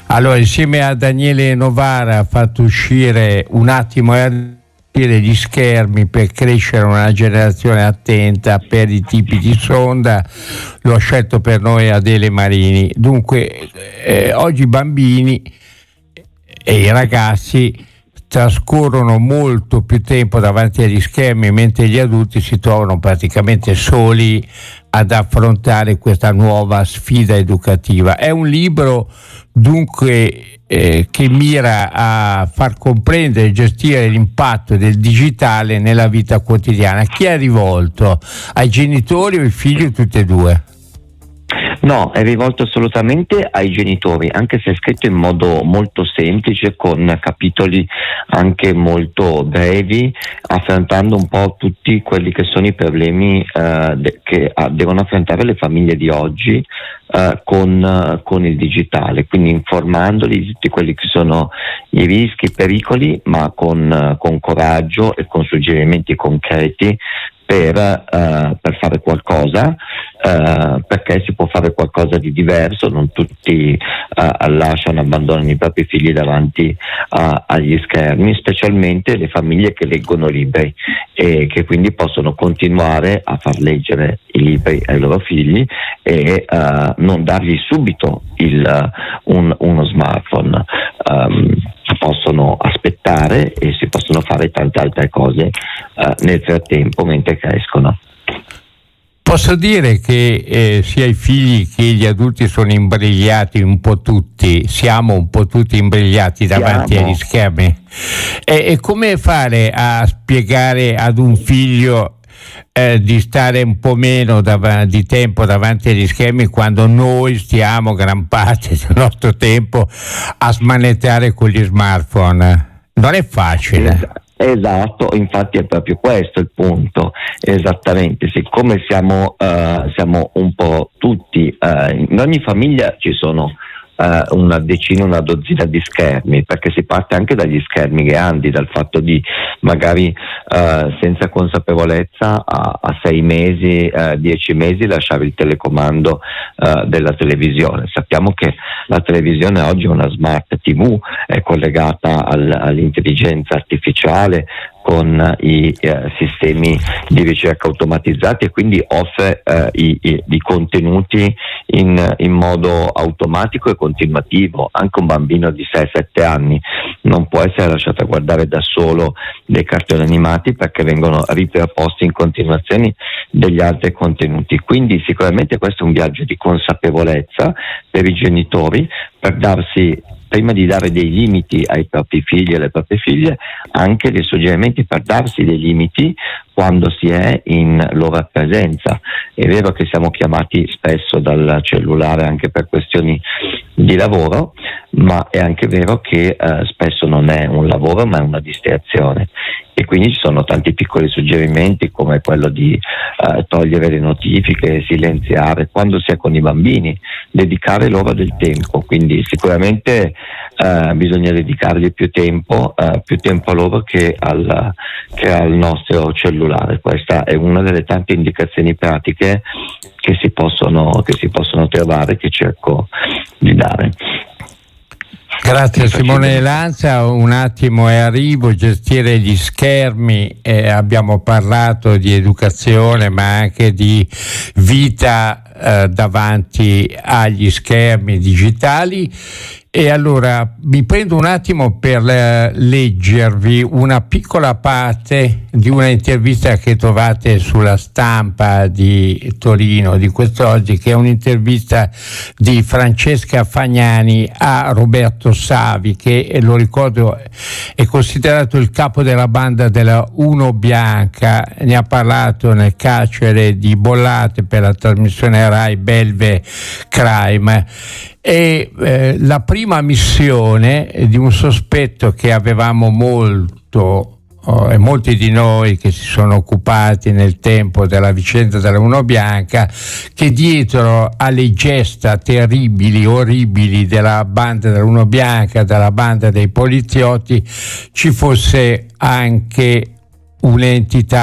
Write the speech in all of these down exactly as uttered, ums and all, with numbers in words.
Allora, insieme a Daniele Novara ha fatto uscire Un attimo e arrivo gli schermi per crescere una generazione attenta per i tipi di sonda. Lo ha scelto per noi Adele Marini. Dunque eh, oggi i bambini e i ragazzi trascorrono molto più tempo davanti agli schermi, mentre gli adulti si trovano praticamente soli ad affrontare questa nuova sfida educativa. È un libro dunque eh, che mira a far comprendere e gestire l'impatto del digitale nella vita quotidiana. Chi è rivolto? Ai genitori o ai figli, tutti e due? No, è rivolto assolutamente ai genitori, anche se è scritto in modo molto semplice, con capitoli anche molto brevi, affrontando un po' tutti quelli che sono i problemi eh, de- che ah, devono affrontare le famiglie di oggi eh, con, uh, con il digitale, quindi informandoli di tutti quelli che sono i rischi, i pericoli, ma con, uh, con coraggio e con suggerimenti concreti per, uh, per fare qualcosa, uh, perché si può fare qualcosa di diverso. Non tutti uh, lasciano, abbandonano i propri figli davanti uh, agli schermi, specialmente le famiglie che leggono libri e che quindi possono continuare a far leggere i libri ai loro figli e uh, non dargli subito il, uh, un, uno smartphone. Um, possono aspettare e si possono fare tante altre cose uh, nel frattempo mentre crescono. Posso dire che eh, sia i figli che gli adulti sono imbrigliati un po' tutti, siamo un po' tutti imbrigliati davanti siamo. agli schermi. E, e come fare a spiegare ad un figlio Eh, di stare un po' meno dav- di tempo davanti agli schermi quando noi stiamo gran parte del nostro tempo a smanettare con gli smartphone? Non è facile. Esatto, infatti è proprio questo il punto, esattamente. Siccome siamo, uh, siamo un po' tutti, uh, in ogni famiglia ci sono Uh, una decina, una dozzina di schermi, perché si parte anche dagli schermi grandi, dal fatto di magari uh, senza consapevolezza a, a sei mesi, uh, dieci mesi lasciare il telecomando uh, della televisione. Sappiamo che la televisione oggi è una smart tivù, è collegata al, all'intelligenza artificiale, con i eh, sistemi di ricerca automatizzati, e quindi offre eh, i, i, i contenuti in, in modo automatico e continuativo. Anche un bambino di sei sette anni non può essere lasciato a guardare da solo dei cartoni animati, perché vengono riproposti in continuazione degli altri contenuti. Quindi sicuramente questo è un viaggio di consapevolezza per i genitori, per darsi, prima di dare dei limiti ai propri figli e alle proprie figlie, anche dei suggerimenti per darsi dei limiti quando si è in loro presenza. È vero che siamo chiamati spesso dal cellulare anche per questioni di lavoro, ma è anche vero che eh, spesso non è un lavoro ma è una distrazione, e quindi ci sono tanti piccoli suggerimenti, come quello di eh, togliere le notifiche, silenziare quando si è con i bambini, dedicare loro del tempo. Quindi sicuramente eh, bisogna dedicargli più tempo, eh, più tempo a loro che al, che al nostro cellulare. Questa è una delle tante indicazioni pratiche che si possono, che si possono trovare, che cerco di dare. Grazie Simone Lanza. Un attimo e arrivo. Gestire gli schermi, eh, abbiamo parlato di educazione ma anche di vita eh, davanti agli schermi digitali. E allora mi prendo un attimo per eh, leggervi una piccola parte di una intervista che trovate sulla Stampa di Torino di quest'oggi, che è un'intervista di Francesca Fagnani a Roberto Savi, che eh, lo ricordo è considerato il capo della banda della Uno Bianca. Ne ha parlato nel carcere di Bollate per la trasmissione Rai Belve Crime. E eh, la prima missione di un sospetto che avevamo molto, oh, e molti di noi che si sono occupati nel tempo della vicenda della Uno Bianca, che dietro alle gesta terribili, orribili della banda della Uno Bianca, della banda dei poliziotti, ci fosse anche un'entità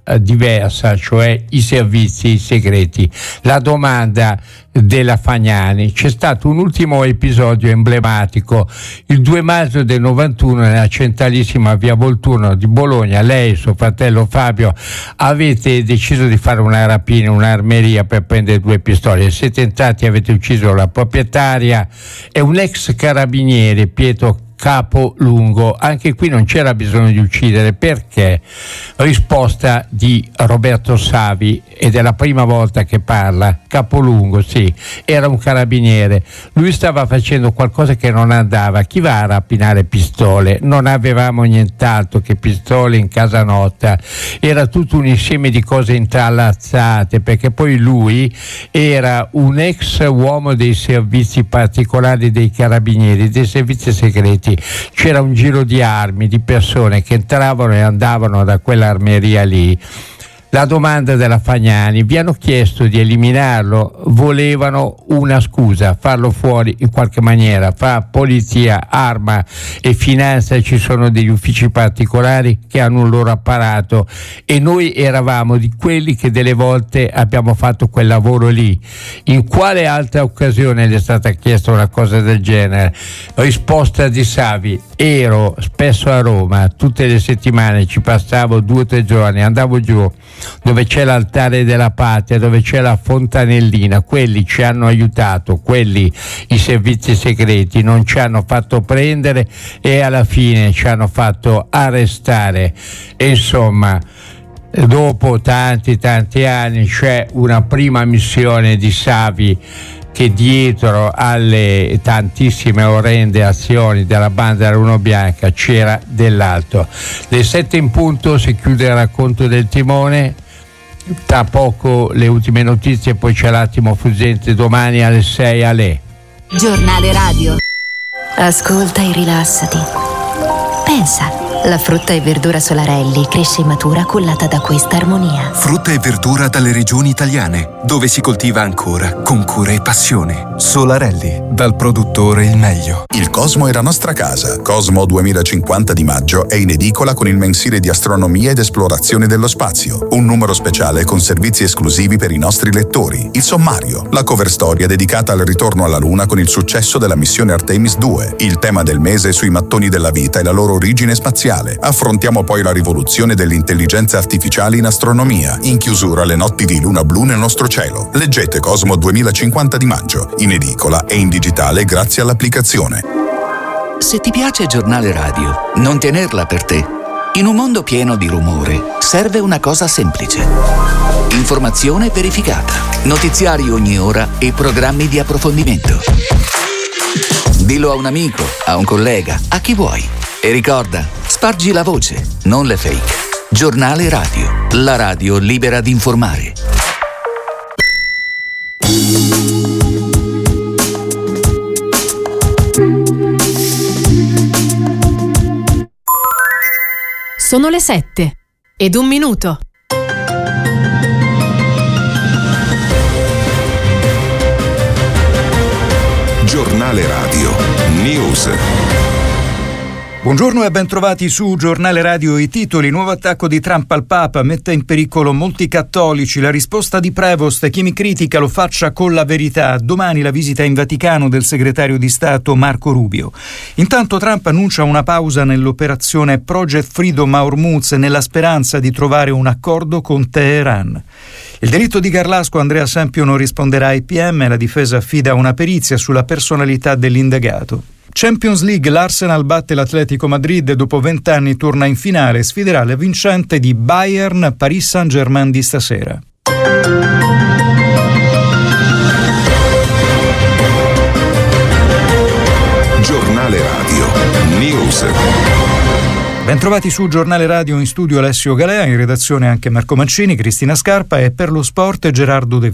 eh, diversa, cioè i servizi segreti. La domanda della Fagnani: c'è stato un ultimo episodio emblematico il due maggio del novantuno nella centralissima via Volturno di Bologna. Lei e suo fratello Fabio avete deciso di fare una rapina, un'armeria per prendere due pistole. Siete entrati, avete ucciso la proprietaria e un ex carabiniere, Pietro Capolungo. Anche qui non c'era bisogno di uccidere, perché risposta di Roberto Savi, ed è la prima volta che parla. Capolungo, sì, era un carabiniere, lui stava facendo qualcosa che non andava. Chi va a rapinare pistole? Non avevamo nient'altro che pistole in casa nostra, era tutto un insieme di cose intrallazzate, perché poi lui era un ex uomo dei servizi particolari dei carabinieri, dei servizi segreti. C'era un giro di armi, di persone che entravano e andavano da quell'armeria lì. La domanda della Fagnani: vi hanno chiesto di eliminarlo? Volevano una scusa, farlo fuori in qualche maniera. Fra polizia, arma e finanza ci sono degli uffici particolari che hanno un loro apparato, e noi eravamo di quelli che delle volte abbiamo fatto quel lavoro lì. In quale altra occasione le è stata chiesta una cosa del genere? Risposta di Savi: ero spesso a Roma, tutte le settimane ci passavo due o tre giorni, andavo giù dove c'è l'altare della patria, dove c'è la fontanellina, quelli ci hanno aiutato, quelli, i servizi segreti, non ci hanno fatto prendere e alla fine ci hanno fatto arrestare. E insomma, dopo tanti tanti anni c'è una prima missione di Savi, che dietro alle tantissime orrende azioni della banda Runa Bianca c'era dell'altro. Le sette in punto si chiude il racconto del timone, tra poco le ultime notizie, poi c'è l'attimo fuggente domani alle sei alle Giornale Radio. Ascolta e rilassati. Pensa, la frutta e verdura Solarelli cresce e matura cullata da questa armonia. Frutta e verdura dalle regioni italiane, dove si coltiva ancora con cura e passione. Solarelli, dal produttore il meglio. Il Cosmo è la nostra casa. Cosmo duemilacinquanta di maggio è in edicola con il mensile di astronomia ed esplorazione dello spazio. Un numero speciale con servizi esclusivi per i nostri lettori. Il sommario, la cover storia dedicata al ritorno alla Luna con il successo della missione Artemis due. Il tema del mese sui mattoni della vita e la loro origine spaziale. Affrontiamo poi la rivoluzione dell'intelligenza artificiale in astronomia. In chiusura le notti di luna blu nel nostro cielo. Leggete Cosmo duemilacinquanta di maggio, in edicola e in digitale grazie all'applicazione. Se ti piace Giornale Radio, non tenerla per te. In un mondo pieno di rumore, serve una cosa semplice. Informazione verificata, notiziari ogni ora e programmi di approfondimento. Dillo a un amico, a un collega, a chi vuoi. E ricorda, spargi la voce, non le fake. Giornale Radio, la radio libera di informare. Sono le sette ed un minuto. Giornale Radio News. Buongiorno e ben trovati su Giornale Radio. I titoli: nuovo attacco di Trump al Papa, mette in pericolo molti cattolici, la risposta di Prevost, chi mi critica lo faccia con la verità, domani la visita in Vaticano del segretario di Stato Marco Rubio. Intanto Trump annuncia una pausa nell'operazione Project Freedom a Hormuz nella speranza di trovare un accordo con Teheran. Il delitto di Garlasco, Andrea Sempion non risponderà ai P M e la difesa affida una perizia sulla personalità dell'indagato. Champions League, l'Arsenal batte l'Atletico Madrid e dopo vent'anni torna in finale e sfiderà la vincente di Bayern Paris Saint-Germain di stasera. Giornale Radio News. Bentrovati su Giornale Radio, in studio Alessio Galea, in redazione anche Marco Mancini, Cristina Scarpa e per lo sport Gerardo De Vivo.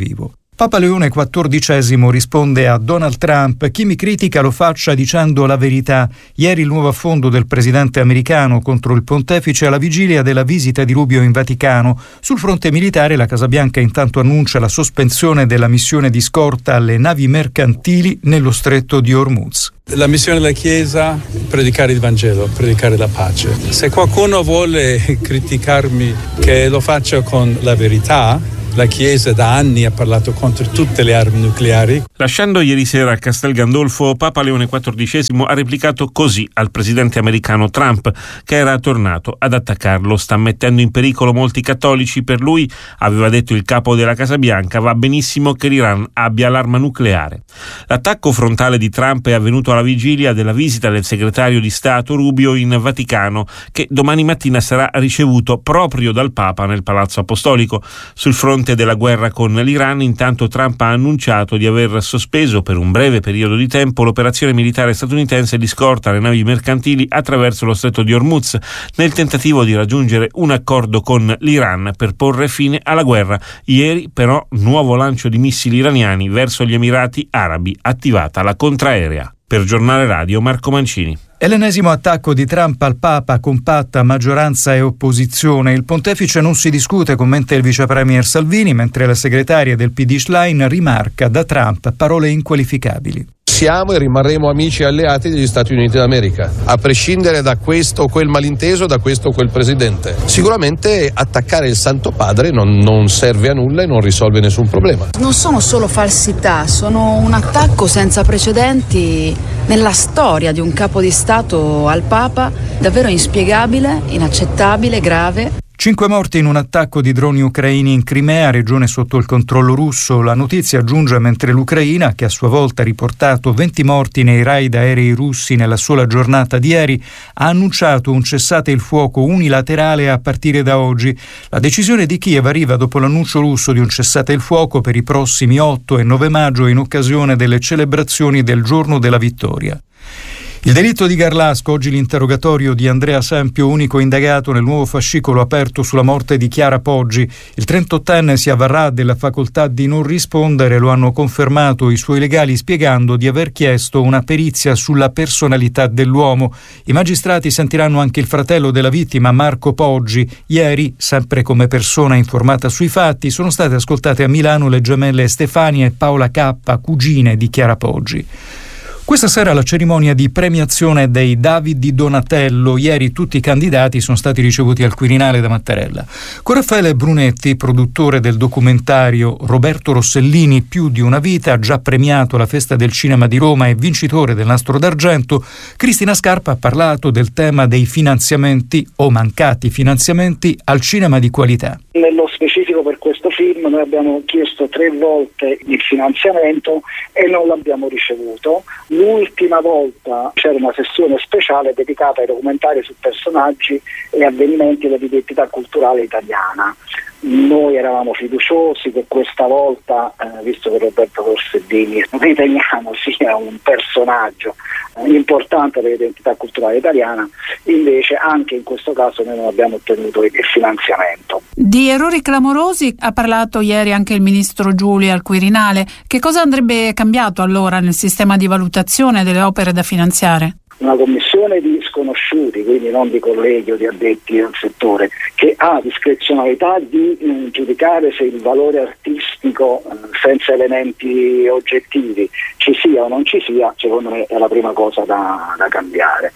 Papa Leone quattordicesimo risponde a Donald Trump: chi mi critica lo faccia dicendo la verità. Ieri il nuovo affondo del presidente americano contro il pontefice alla vigilia della visita di Rubio in Vaticano. Sul fronte militare la Casa Bianca intanto annuncia la sospensione della missione di scorta alle navi mercantili nello stretto di Hormuz. La missione della Chiesa è predicare il Vangelo, predicare la pace. Se qualcuno vuole criticarmi, che lo faccia con la verità. La Chiesa da anni ha parlato contro tutte le armi nucleari. Lasciando ieri sera a Castel Gandolfo, Papa Leone quattordicesimo ha replicato così al presidente americano Trump, che era tornato ad attaccarlo. Sta mettendo in pericolo molti cattolici. Per lui, aveva detto il capo della Casa Bianca, va benissimo che l'Iran abbia l'arma nucleare. L'attacco frontale di Trump è avvenuto alla vigilia della visita del segretario di Stato Rubio in Vaticano, che domani mattina sarà ricevuto proprio dal Papa nel Palazzo Apostolico. Sul fronte della guerra con l'Iran, intanto Trump ha annunciato di aver sospeso per un breve periodo di tempo l'operazione militare statunitense di scorta alle navi mercantili attraverso lo stretto di Hormuz, nel tentativo di raggiungere un accordo con l'Iran per porre fine alla guerra. Ieri, però, nuovo lancio di missili iraniani verso gli Emirati Arabi, attivata la contraerea. Per Giornale Radio, Marco Mancini. È l'ennesimo attacco di Trump al Papa, compatta maggioranza e opposizione. Il pontefice non si discute, commenta il vice premier Salvini, mentre la segretaria del P D Schlein rimarca da Trump parole inqualificabili. Siamo e rimarremo amici e alleati degli Stati Uniti d'America, a prescindere da questo o quel malinteso, da questo o quel presidente. Sicuramente attaccare il Santo Padre non, non serve a nulla e non risolve nessun problema. Non sono solo falsità, sono un attacco senza precedenti nella storia di un capo di Stato al Papa, davvero inspiegabile, inaccettabile, grave. Cinque morti in un attacco di droni ucraini in Crimea, regione sotto il controllo russo. La notizia giunge mentre l'Ucraina, che a sua volta ha riportato venti morti nei raid aerei russi nella sola giornata di ieri, ha annunciato un cessate il fuoco unilaterale a partire da oggi. La decisione di Kiev arriva dopo l'annuncio russo di un cessate il fuoco per i prossimi otto e nove maggio in occasione delle celebrazioni del giorno della vittoria. Il delitto di Garlasco, oggi l'interrogatorio di Andrea Sempio, unico indagato nel nuovo fascicolo aperto sulla morte di Chiara Poggi. Il trentottenne si avvarrà della facoltà di non rispondere, lo hanno confermato i suoi legali spiegando di aver chiesto una perizia sulla personalità dell'uomo. I magistrati sentiranno anche il fratello della vittima, Marco Poggi. Ieri, sempre come persona informata sui fatti, sono state ascoltate a Milano le gemelle Stefania e Paola K, cugine di Chiara Poggi. Questa sera la cerimonia di premiazione dei David di Donatello. Ieri tutti i candidati sono stati ricevuti al Quirinale da Mattarella. Con Raffaele Brunetti, produttore del documentario Roberto Rossellini, Più di una vita, già premiato alla Festa del Cinema di Roma e vincitore del Nastro d'Argento, Cristina Scarpa ha parlato del tema dei finanziamenti o mancati finanziamenti al cinema di qualità. Nello specifico per questo film noi abbiamo chiesto tre volte il finanziamento e non l'abbiamo ricevuto. L'ultima volta c'era una sessione speciale dedicata ai documentari su personaggi e avvenimenti dell'identità culturale italiana. Noi eravamo fiduciosi che questa volta, eh, visto che Roberto Rossellini riteniamo sia un personaggio eh, importante per l'identità culturale italiana, invece anche in questo caso noi non abbiamo ottenuto il finanziamento. Di errori clamorosi ha parlato ieri anche il ministro Giuli al Quirinale. Che cosa andrebbe cambiato allora nel sistema di valutazione delle opere da finanziare? Una commissione di sconosciuti, quindi non di colleghi o di addetti al settore, che ha discrezionalità di eh, giudicare se il valore artistico eh, senza elementi oggettivi ci sia o non ci sia, secondo me è la prima cosa da, da cambiare.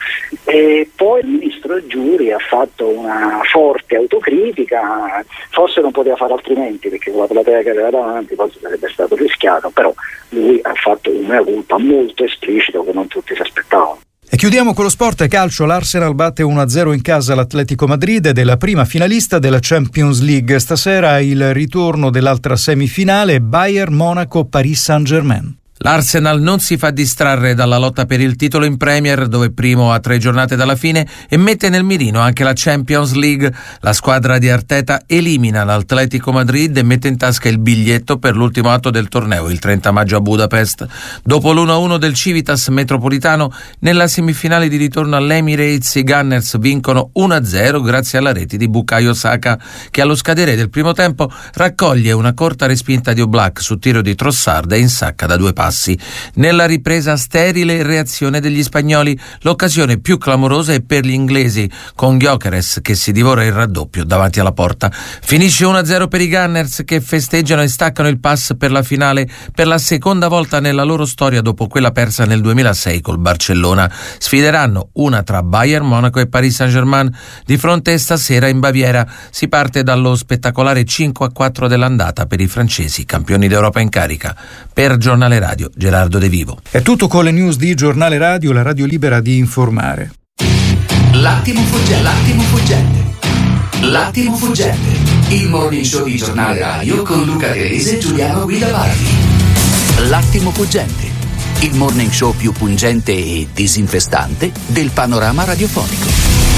E poi il ministro Giuri ha fatto una forte autocritica, forse non poteva fare altrimenti perché con la platea che aveva davanti forse sarebbe stato rischiato, però lui ha fatto un mea culpa molto esplicito che non tutti si aspettavano. E chiudiamo con lo sport e calcio. L'Arsenal batte uno a zero in casa all'Atletico Madrid ed è la prima finalista della Champions League. Stasera il ritorno dell'altra semifinale, Bayern Monaco Paris Saint-Germain. L'Arsenal non si fa distrarre dalla lotta per il titolo in Premier, dove è primo a tre giornate dalla fine, e mette nel mirino anche la Champions League. La squadra di Arteta elimina l'Atletico Madrid e mette in tasca il biglietto per l'ultimo atto del torneo, il trenta maggio a Budapest. Dopo l'uno a uno del Civitas Metropolitano, nella semifinale di ritorno all'Emirates i Gunners vincono uno a zero grazie alla rete di Bukayo Saka, che allo scadere del primo tempo raccoglie una corta respinta di Oblak su tiro di Trossard e insacca da due passi. Nella ripresa sterile reazione degli spagnoli, l'occasione più clamorosa è per gli inglesi, con Gyökeres che si divora il raddoppio davanti alla porta. Finisce uno a zero per i Gunners, che festeggiano e staccano il pass per la finale per la seconda volta nella loro storia dopo quella persa nel duemilasei col Barcellona. Sfideranno una tra Bayern Monaco e Paris Saint-Germain di fronte stasera in Baviera. Si parte dallo spettacolare cinque a quattro dell'andata per i francesi, campioni d'Europa in carica. Per Giornale Radio, Gerardo De Vivo. È tutto con le news di Giornale Radio, la radio libera di informare. L'attimo fuggente, l'attimo fuggente, l'attimo fuggente, il morning show di Giornale Radio con Luca Telese e Giuliano Guida Bardi. L'attimo fuggente, il morning show più pungente e disinfestante del panorama radiofonico.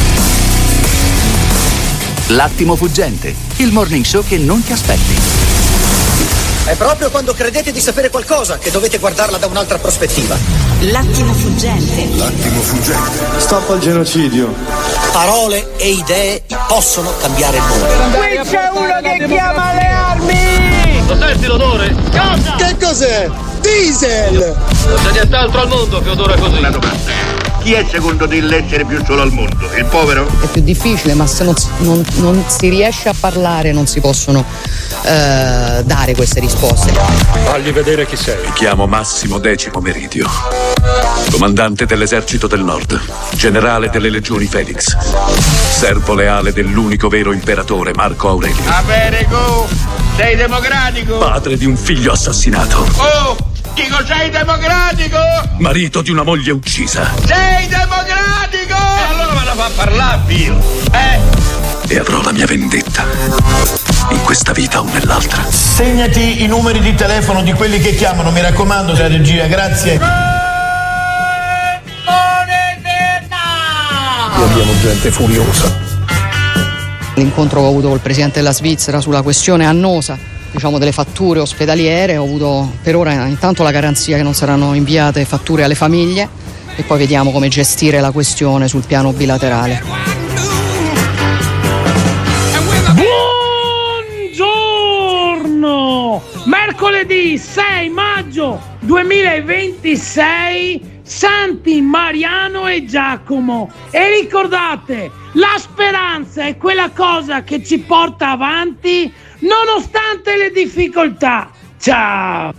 L'attimo fuggente, il morning show che non ti aspetti. È proprio quando credete di sapere qualcosa che dovete guardarla da un'altra prospettiva. L'attimo fuggente. L'attimo fuggente. Stop al genocidio. Parole e idee possono cambiare il mondo. Qui c'è uno che chiama le armi! Lo senti l'odore? Cosa? Che cos'è? Diesel! Non c'è nient'altro al mondo che odora così. Una domanda. Chi è secondo te l'essere più solo al mondo? Il povero? È più difficile, ma se non, non, non si riesce a parlare non si possono eh, dare queste risposte. Fagli vedere chi sei. Mi chiamo Massimo Decimo Meridio, comandante dell'esercito del Nord, generale delle legioni Felix, servo leale dell'unico vero imperatore Marco Aurelio. Va bene, go! Sei democratico? Padre di un figlio assassinato. Oh! Dico, sei democratico? Marito di una moglie uccisa. Sei democratico? E allora me la fa parlare, Pio. Eh? E avrò la mia vendetta. In questa vita o nell'altra. Segnati i numeri di telefono di quelli che chiamano, mi raccomando, la regia, grazie. Qui abbiamo gente furiosa. L'incontro che ho avuto col presidente della Svizzera sulla questione annosa, diciamo, delle fatture ospedaliere, ho avuto per ora intanto la garanzia che non saranno inviate fatture alle famiglie e poi vediamo come gestire la questione sul piano bilaterale. Buongiorno! Mercoledì sei maggio duemilaventisei, Santi Mariano e Giacomo. E ricordate, la speranza è quella cosa che ci porta avanti nonostante le difficoltà. Ciao!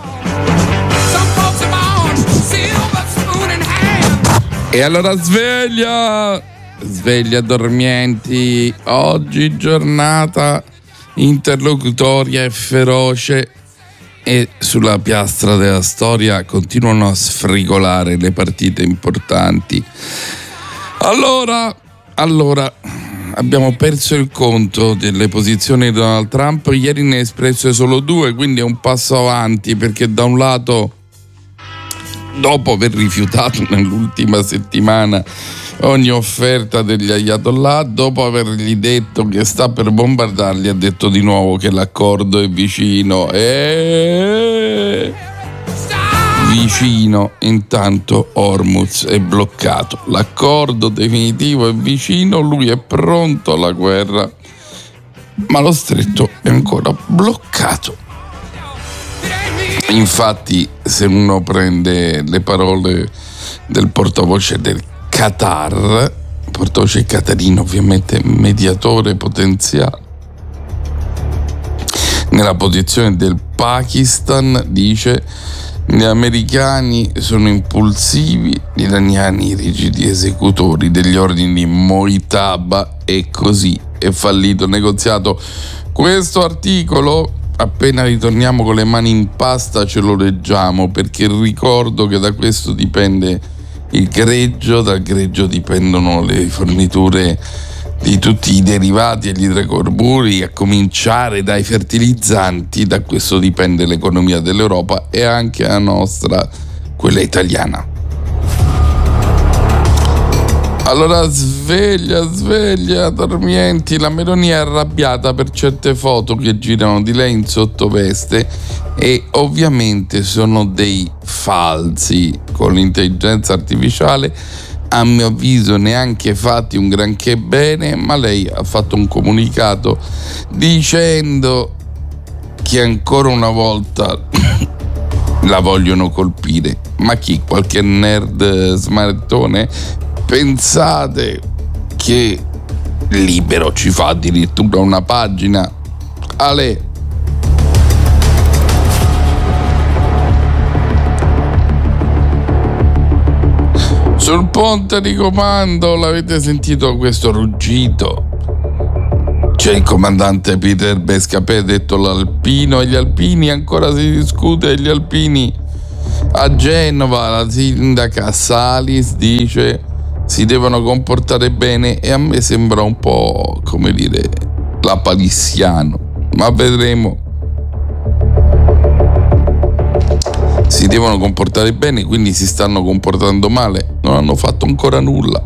E allora sveglia! Sveglia dormienti! Oggi giornata interlocutoria e feroce e sulla piastra della storia continuano a sfrigolare le partite importanti. Allora, allora... abbiamo perso il conto delle posizioni di Donald Trump. Ieri ne ha espresse solo due, quindi è un passo avanti, perché da un lato, dopo aver rifiutato nell'ultima settimana ogni offerta degli Ayatollah, dopo avergli detto che sta per bombardarli, ha detto di nuovo che l'accordo è vicino e... vicino. Intanto Hormuz è bloccato, l'accordo definitivo è vicino, lui è pronto alla guerra, ma lo stretto è ancora bloccato. Infatti, se uno prende le parole del portavoce del Qatar, portavoce qatarino, ovviamente mediatore potenziale, nella posizione del Pakistan dice: gli americani sono impulsivi, gli iraniani rigidi esecutori degli ordini Mojtaba, e così è fallito il negoziato. Questo articolo, appena ritorniamo con le mani in pasta, ce lo leggiamo, perché ricordo che da questo dipende il greggio, dal greggio dipendono le forniture di tutti i derivati e gli idrocarburi, a cominciare dai fertilizzanti. Da questo dipende l'economia dell'Europa e anche la nostra, quella italiana. Allora sveglia, sveglia, dormienti. La Meloni è arrabbiata per certe foto che girano di lei in sottoveste e ovviamente sono dei falsi con l'intelligenza artificiale, a mio avviso neanche fatti un granché bene, ma lei ha fatto un comunicato dicendo che ancora una volta la vogliono colpire. Ma chi? Qualche nerd smanettone? Pensate che Libero ci fa addirittura una pagina? Ale. Sul ponte di comando l'avete sentito questo ruggito? C'è il comandante Peter Bescapè, detto l'Alpino, e gli alpini ancora si discute, e gli alpini a Genova, la sindaca Salis dice si devono comportare bene, e a me sembra un po', come dire, la palissiano, ma vedremo. Si devono comportare bene, quindi si stanno comportando male, non hanno fatto ancora nulla.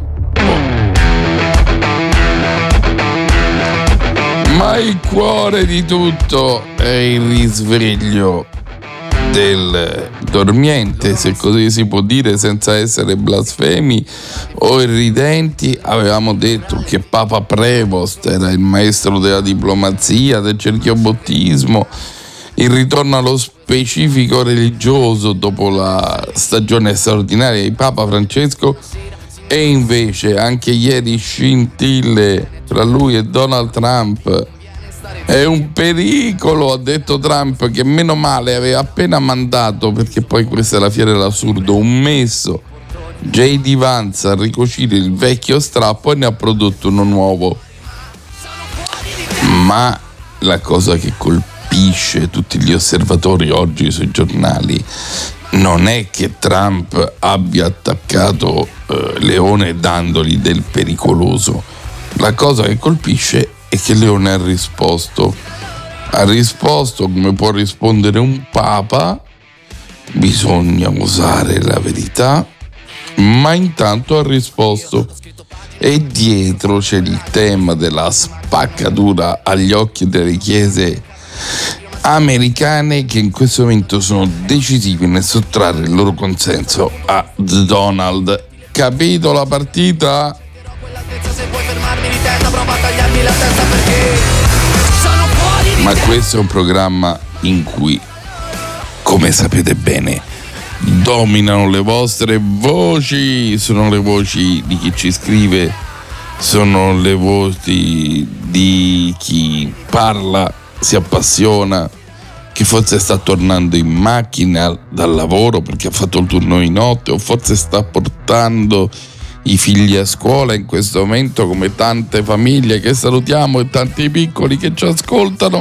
Ma il cuore di tutto è il risveglio del dormiente, se così si può dire senza essere blasfemi o irridenti. Avevamo detto che Papa Prevost era il maestro della diplomazia, del cerchiobottismo, il ritorno allo specifico religioso dopo la stagione straordinaria di Papa Francesco, e invece anche ieri scintille tra lui e Donald Trump. È un pericolo, ha detto Trump, che meno male aveva appena mandato, perché poi questa è la fiera dell'assurdo, un messo J D Vance a ricucire il vecchio strappo e ne ha prodotto uno nuovo. Ma la cosa che colpisce tutti gli osservatori oggi sui giornali non è che Trump abbia attaccato eh, Leone dandogli del pericoloso. La cosa che colpisce è che Leone ha risposto. Ha risposto come può rispondere un papa: bisogna usare la verità, ma intanto ha risposto. E dietro c'è il tema della spaccatura agli occhi delle chiese americane, che in questo momento sono decisivi nel sottrarre il loro consenso a Donald. Capito la partita? Ma questo è un programma in cui, come sapete bene, dominano le vostre voci, sono le voci di chi ci scrive, sono le voci di chi parla, si appassiona, che forse sta tornando in macchina dal lavoro perché ha fatto il turno di notte, o forse sta portando i figli a scuola in questo momento, come tante famiglie che salutiamo e tanti piccoli che ci ascoltano.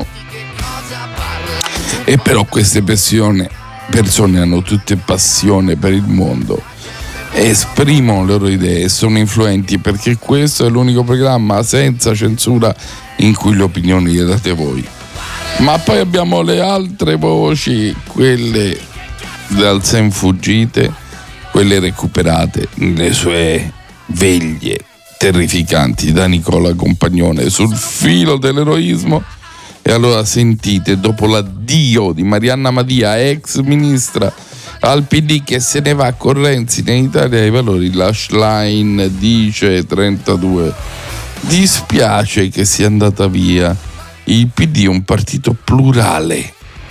E però queste persone, persone hanno tutte passione per il mondo, esprimono le loro idee e sono influenti, perché questo è l'unico programma senza censura in cui le opinioni le date voi. Ma poi abbiamo le altre voci, quelle dal sen fuggite, quelle recuperate nelle sue veglie terrificanti da Nicola Compagnone sul filo dell'eroismo. E allora sentite, dopo l'addio di Marianna Madia, ex ministra al P D, che se ne va con Renzi in Italia ai valori, la Schlein dice trentadue: dispiace che sia andata via, il P D è un partito plurale.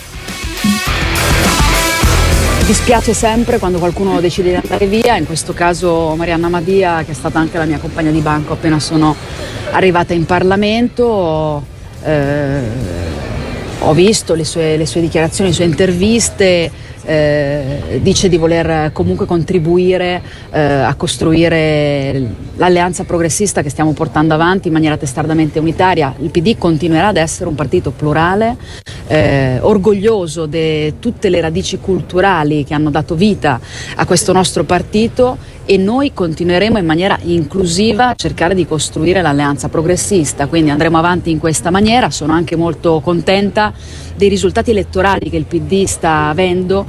Dispiace sempre quando qualcuno decide di andare via, in questo caso Marianna Madia, che è stata anche la mia compagna di banco appena sono arrivata in Parlamento. Eh, ho visto le sue, le sue dichiarazioni, le sue interviste, eh, dice di voler comunque contribuire eh, a costruire l'alleanza progressista che stiamo portando avanti in maniera testardamente unitaria. Il P D continuerà ad essere un partito plurale, eh, orgoglioso di tutte le radici culturali che hanno dato vita a questo nostro partito, e noi continueremo in maniera inclusiva a cercare di costruire l'alleanza progressista, quindi andremo avanti in questa maniera. Sono anche molto contenta dei risultati elettorali che il P D sta avendo.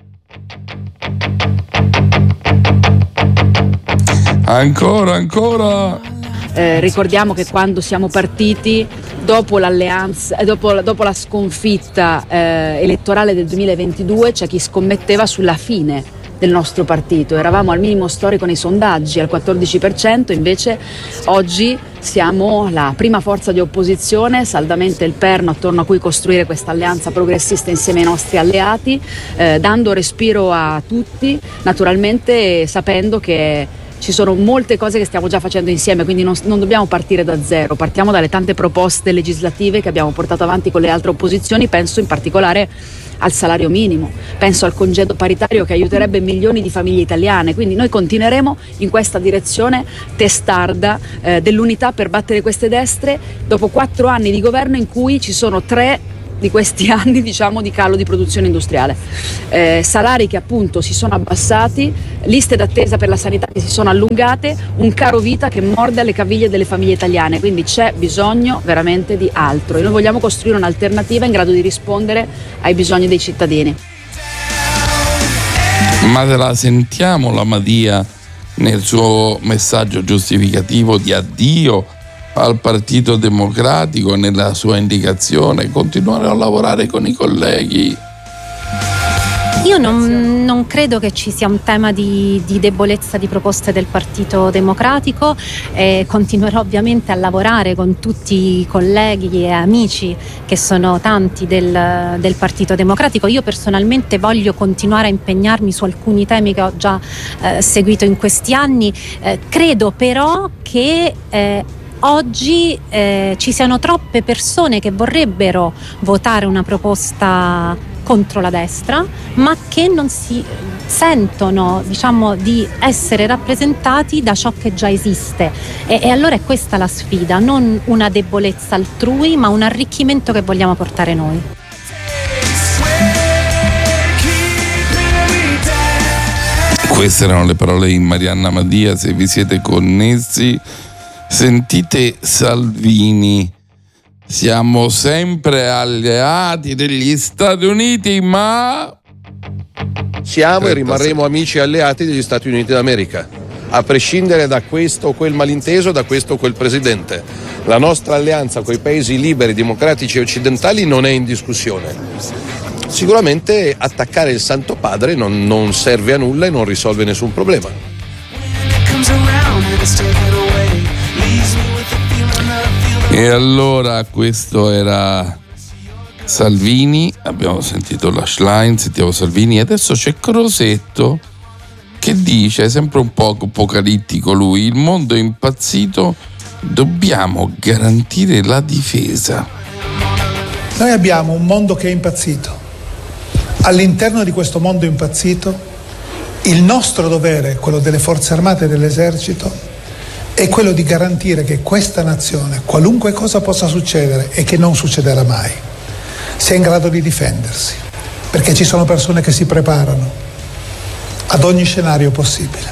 Ancora, ancora. Eh, ricordiamo che quando siamo partiti, dopo l'alleanza, eh, dopo, dopo la sconfitta eh, elettorale del duemilaventidue, c'è chi scommetteva sulla fine del nostro partito. Eravamo al minimo storico nei sondaggi, al quattordici per cento, invece oggi siamo la prima forza di opposizione, saldamente il perno attorno a cui costruire questa alleanza progressista insieme ai nostri alleati, eh, dando respiro a tutti, naturalmente sapendo che ci sono molte cose che stiamo già facendo insieme, quindi non, non dobbiamo partire da zero, partiamo dalle tante proposte legislative che abbiamo portato avanti con le altre opposizioni. Penso in particolare al salario minimo, penso al congedo paritario che aiuterebbe milioni di famiglie italiane, quindi noi continueremo in questa direzione testarda eh, dell'unità per battere queste destre dopo quattro anni di governo in cui ci sono tre di questi anni, diciamo, di calo di produzione industriale, eh, salari che appunto si sono abbassati, liste d'attesa per la sanità che si sono allungate, un caro vita che morde alle caviglie delle famiglie italiane, quindi c'è bisogno veramente di altro e noi vogliamo costruire un'alternativa in grado di rispondere ai bisogni dei cittadini. Ma te la sentiamo la Madia nel suo messaggio giustificativo di addio al Partito Democratico, nella sua indicazione continuare a lavorare con i colleghi? Io non, non credo che ci sia un tema di, di debolezza di proposte del Partito Democratico, e continuerò ovviamente a lavorare con tutti i colleghi e amici che sono tanti del, del Partito Democratico. Io personalmente voglio continuare a impegnarmi su alcuni temi che ho già eh, seguito in questi anni, eh, credo però che eh, oggi eh, ci siano troppe persone che vorrebbero votare una proposta contro la destra, ma che non si sentono, diciamo, di essere rappresentati da ciò che già esiste. E, e allora è questa la sfida, non una debolezza altrui, ma un arricchimento che vogliamo portare noi. Queste erano le parole di Marianna Madia. Se vi siete connessi, sentite Salvini. Siamo sempre alleati degli Stati Uniti, ma siamo e rimarremo amici e alleati degli Stati Uniti d'America, a prescindere da questo o quel malinteso, da questo o quel presidente. La nostra alleanza con i paesi liberi, democratici e occidentali non è in discussione. Sicuramente attaccare il Santo Padre non, non serve a nulla e non risolve nessun problema. E allora questo era Salvini, abbiamo sentito la Schlein, sentiamo Salvini, e adesso c'è Crosetto che dice, sempre un po' apocalittico lui, il mondo è impazzito, dobbiamo garantire la difesa. Noi abbiamo un mondo che è impazzito. All'interno di questo mondo impazzito il nostro dovere, quello delle forze armate e dell'esercito, è quello di garantire che questa nazione, qualunque cosa possa succedere e che non succederà mai, sia in grado di difendersi, perché ci sono persone che si preparano ad ogni scenario possibile.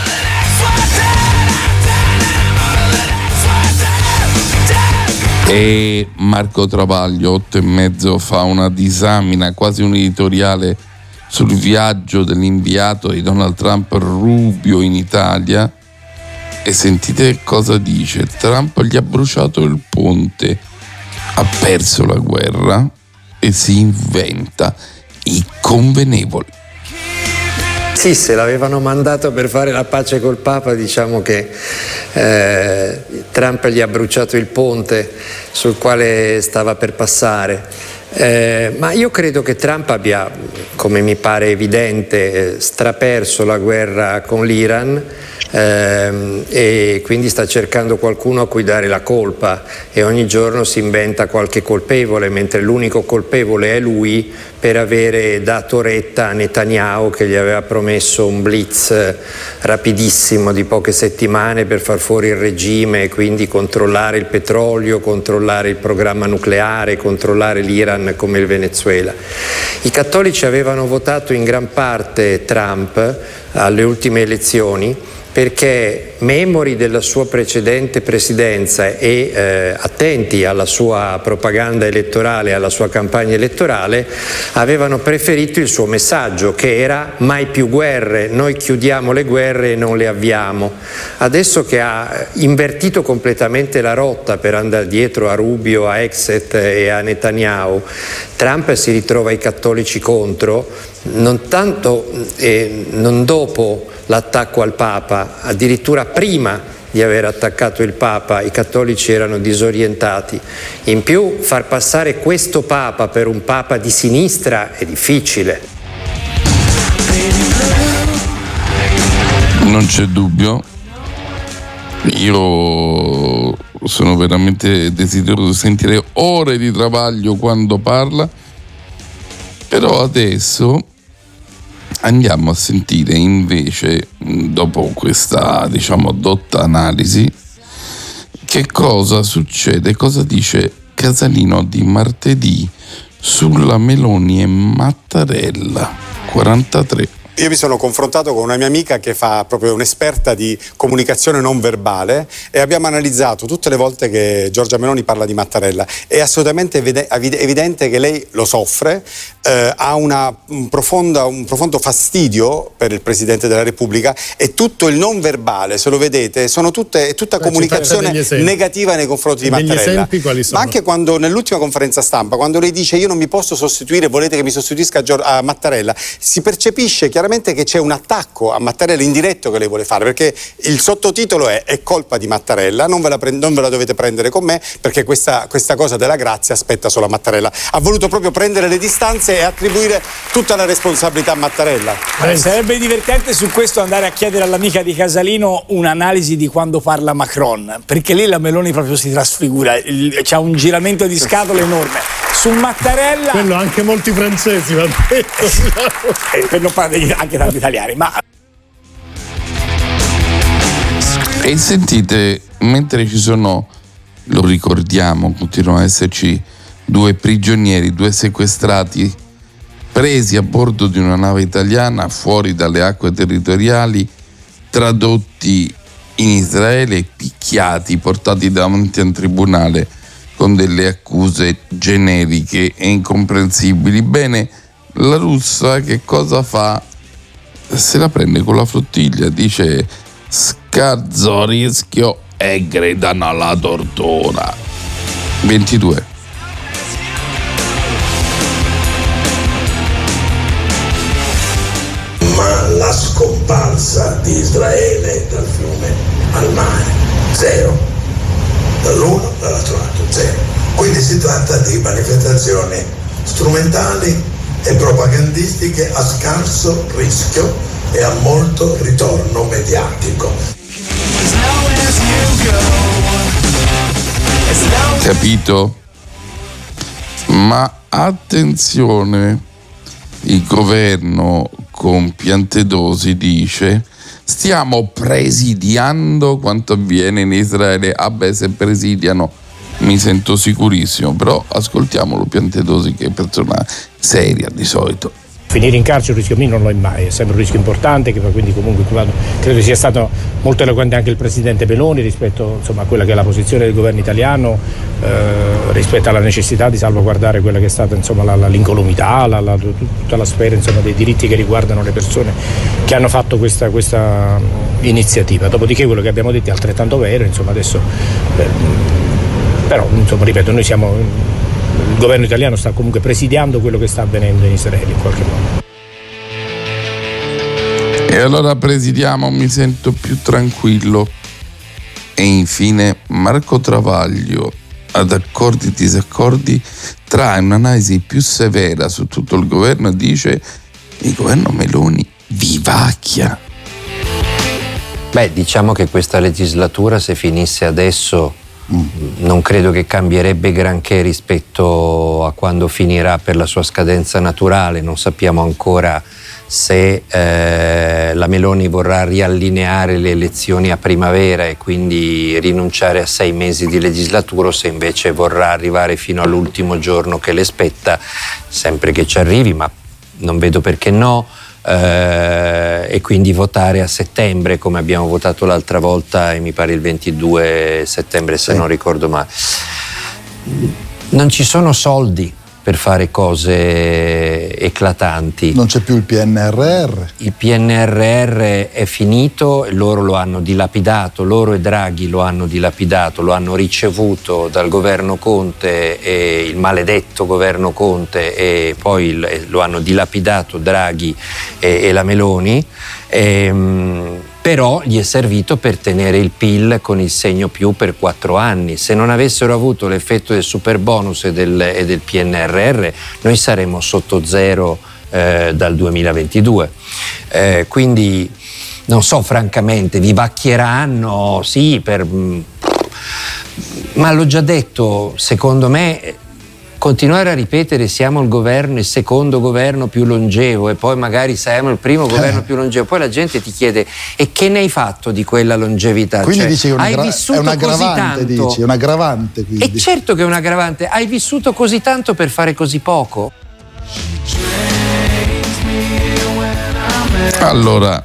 E Marco Travaglio, otto e mezzo, fa una disamina, quasi un editoriale sul viaggio dell'inviato di Donald Trump Rubio in Italia. E sentite cosa dice: Trump gli ha bruciato il ponte, ha perso la guerra e si inventa i convenevoli. Sì, se l'avevano mandato per fare la pace col Papa, diciamo che eh, Trump gli ha bruciato il ponte sul quale stava per passare. Eh, ma io credo che Trump abbia, come mi pare evidente, straperso la guerra con l'Iran ehm, e quindi sta cercando qualcuno a cui dare la colpa e ogni giorno si inventa qualche colpevole, mentre l'unico colpevole è lui per avere dato retta a Netanyahu, che gli aveva promesso un blitz rapidissimo di poche settimane per far fuori il regime e quindi controllare il petrolio, controllare il programma nucleare, controllare l'Iran come il Venezuela. I cattolici avevano votato in gran parte Trump alle ultime elezioni perché memori della sua precedente presidenza e eh, attenti alla sua propaganda elettorale, alla sua campagna elettorale, avevano preferito il suo messaggio, che era mai più guerre, noi chiudiamo le guerre e non le avviamo. Adesso che ha invertito completamente la rotta per andare dietro a Rubio, a Exet e a Netanyahu, Trump si ritrova i cattolici contro, non tanto e non dopo l'attacco al Papa, addirittura prima di aver attaccato il Papa i cattolici erano disorientati. In più far passare questo Papa per un Papa di sinistra è difficile. Non c'è dubbio, io sono veramente desideroso di sentire ore di travaglio quando parla, però adesso andiamo a sentire invece, dopo questa, diciamo, dotta analisi, che cosa succede, cosa dice Casalino di martedì sulla Meloni e Mattarella. quarantatré. Io mi sono confrontato con una mia amica che fa proprio un'esperta di comunicazione non verbale e abbiamo analizzato tutte le volte che Giorgia Meloni parla di Mattarella. È assolutamente evidente che lei lo soffre, eh, ha una, un, profonda, un profondo fastidio per il Presidente della Repubblica e tutto il non verbale, se lo vedete, sono tutte, è tutta comunicazione negativa nei confronti di Mattarella. Degli esempi quali sono? Ma anche quando nell'ultima conferenza stampa, quando lei dice io non mi posso sostituire, volete che mi sostituisca a Mattarella, si percepisce chiaramente che c'è un attacco a Mattarella indiretto che lei vuole fare, perché il sottotitolo è è colpa di Mattarella, non ve la, pre- non ve la dovete prendere con me perché questa, questa cosa della grazia aspetta solo a Mattarella. Ha voluto proprio prendere le distanze e attribuire tutta la responsabilità a Mattarella. Eh, sarebbe divertente su questo andare a chiedere all'amica di Casalino un'analisi di quando parla Macron, perché lì la Meloni proprio si trasfigura, il, c'ha un giramento di scatole enorme. Su Mattarella quello anche molti francesi va detto, eh, per non parlare anche tanti italiani, ma e sentite, mentre ci sono, lo ricordiamo, continuano ad esserci due prigionieri, due sequestrati presi a bordo di una nave italiana fuori dalle acque territoriali, tradotti in Israele, picchiati, portati davanti a un tribunale con delle accuse generiche e incomprensibili. Bene, la russa che cosa fa? Se la prende con la flottiglia, dice scazzo, rischio e gridano alla tortura. ventidue. Ma la scomparsa di Israele dal fiume al mare, zero. Dall'uno dall'altro lato, zero. Quindi si tratta di manifestazioni strumentali e propagandistiche a scarso rischio e a molto ritorno mediatico. Capito? Ma attenzione, il governo con Piantedosi dice stiamo presidiando quanto avviene in Israele. Ah beh, se presidiano mi sento sicurissimo, però ascoltiamolo Piantedosi, che è persona seria di solito. Finire in carcere un rischio minimo non lo è mai, è sempre un rischio importante, che quindi comunque credo sia stato molto eloquente anche il Presidente Meloni rispetto, insomma, a quella che è la posizione del governo italiano, eh, rispetto alla necessità di salvaguardare quella che è stata, insomma, la, la, l'incolumità, la, la, tutta la sfera, insomma, dei diritti che riguardano le persone che hanno fatto questa, questa iniziativa. Dopodiché quello che abbiamo detto è altrettanto vero, insomma, adesso eh, però, insomma, ripeto, noi siamo, il governo italiano sta comunque presidiando quello che sta avvenendo in Israele in qualche modo. E allora presidiamo, mi sento più tranquillo. E infine Marco Travaglio, ad accordi e disaccordi, trae un'analisi più severa su tutto il governo e dice: il governo Meloni vivacchia. Beh, diciamo che questa legislatura, se finisse adesso, mm. non credo che cambierebbe granché rispetto a quando finirà per la sua scadenza naturale. Non sappiamo ancora se eh, la Meloni vorrà riallineare le elezioni a primavera e quindi rinunciare a sei mesi di legislatura, o se invece vorrà arrivare fino all'ultimo giorno che le spetta, sempre che ci arrivi, ma non vedo perché no. Uh, e quindi votare a settembre come abbiamo votato l'altra volta, e mi pare il ventidue settembre, se sì. non ricordo male. Non ci sono soldi per fare cose eclatanti. Non c'è più il P N R R. Il P N R R è finito e loro lo hanno dilapidato, loro e Draghi lo hanno dilapidato, lo hanno ricevuto dal governo Conte, e il maledetto governo Conte, e poi il, lo hanno dilapidato Draghi e, e la Meloni. E, mh, però gli è servito per tenere il P I L con il segno più per quattro anni. Se non avessero avuto l'effetto del super bonus e del, e del P N R R, noi saremmo sotto zero eh, dal duemilaventidue. Eh, quindi non so, francamente, vivacchieranno, sì, per, ma l'ho già detto, secondo me continuare a ripetere siamo il governo, il secondo governo più longevo, e poi magari siamo il primo governo più longevo, poi la gente ti chiede: e che ne hai fatto di quella longevità? Quindi cioè, dici che hai gra- vissuto è un così tanto, dici, è un aggravante, quindi. E certo che è un aggravante, hai vissuto così tanto per fare così poco? Allora,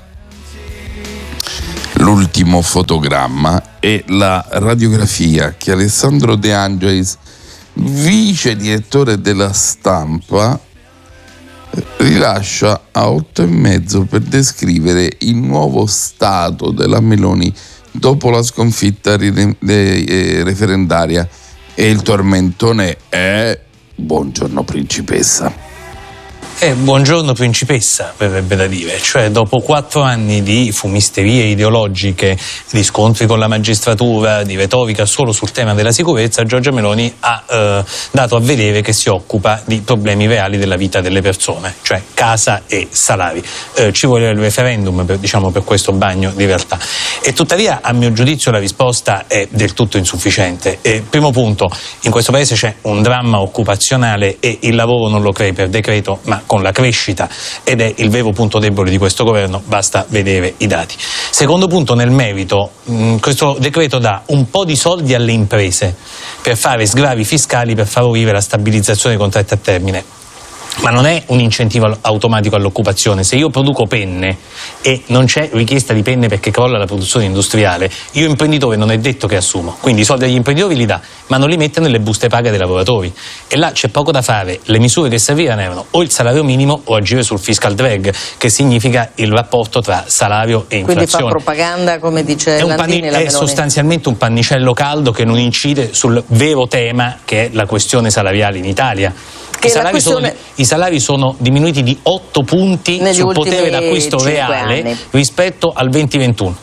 l'ultimo fotogramma è la radiografia che Alessandro De Angelis, vice direttore della Stampa, rilascia a otto e mezzo per descrivere il nuovo stato della Meloni dopo la sconfitta referendaria, e il tormentone è: buongiorno principessa. Eh, buongiorno principessa, verrebbe da dire, cioè dopo quattro anni di fumisterie ideologiche, di scontri con la magistratura, di retorica solo sul tema della sicurezza, Giorgia Meloni ha eh, dato a vedere che si occupa di problemi reali della vita delle persone, cioè casa e salari. Eh, ci vuole il referendum per, diciamo, per questo bagno di realtà. E tuttavia, a mio giudizio, la risposta è del tutto insufficiente. Eh, primo punto, in questo paese c'è un dramma occupazionale e il lavoro non lo crei per decreto, ma con la crescita, ed è il vero punto debole di questo governo, basta vedere i dati. Secondo punto, nel merito, mh, questo decreto dà un po' di soldi alle imprese per fare sgravi fiscali per favorire la stabilizzazione dei contratti a termine. Ma non è un incentivo automatico all'occupazione. Se io produco penne e non c'è richiesta di penne perché crolla la produzione industriale, io imprenditore non è detto che assumo. Quindi i soldi agli imprenditori li dà, ma non li mette nelle buste paga dei lavoratori. E là c'è poco da fare. Le misure che servivano erano o il salario minimo o agire sul fiscal drag, che significa il rapporto tra salario e inflazione. Quindi fa propaganda, come dice è Landini, panni- la È Meloni. sostanzialmente un pannicello caldo che non incide sul vero tema, che è la questione salariale in Italia. I salari, questione... sono, I salari sono diminuiti di otto punti negli sul potere d'acquisto reale anni. rispetto al duemilaventuno.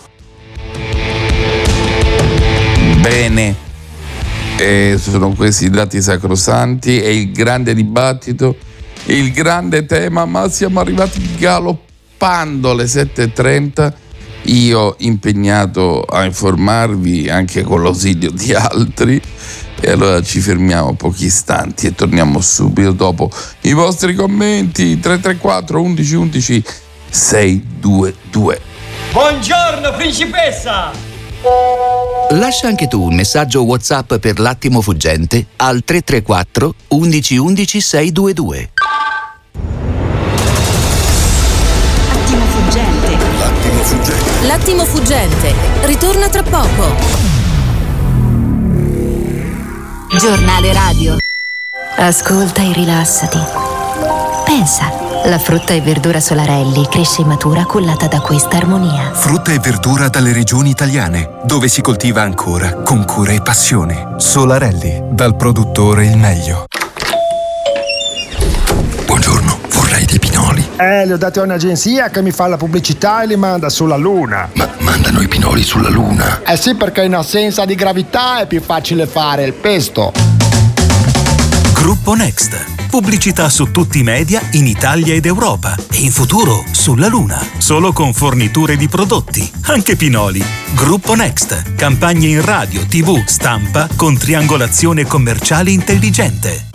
Bene, eh, sono questi i dati sacrosanti, è il grande dibattito, il grande tema, ma siamo arrivati galoppando alle sette e trenta. Io impegnato a informarvi anche con l'ausilio di altri. E allora ci fermiamo pochi istanti e torniamo subito dopo i vostri commenti. Tre tre quattro undici undici sei due due. Buongiorno principessa! Lascia anche tu un messaggio WhatsApp per l'attimo fuggente al tre tre quattro undici undici sei due due. Attimo fuggente. L'attimo fuggente. L'attimo fuggente. Ritorna tra poco. Giornale radio. Ascolta e rilassati. Pensa, la frutta e verdura Solarelli cresce e matura cullata da questa armonia. Frutta e verdura dalle regioni italiane, dove si coltiva ancora con cura e passione. Solarelli, dal produttore il meglio. Buongiorno, vorrei dei pinoli. Eh, li ho dati a un'agenzia che mi fa la pubblicità e li manda sulla Luna. Ma mandano i pinoli sulla Luna? Eh sì, perché in assenza di gravità è più facile fare il pesto. Gruppo Next. Pubblicità su tutti i media in Italia ed Europa e in futuro sulla Luna. Solo con forniture di prodotti, anche Pinoli. Gruppo Next. Campagne in radio, tivù, stampa con triangolazione commerciale intelligente.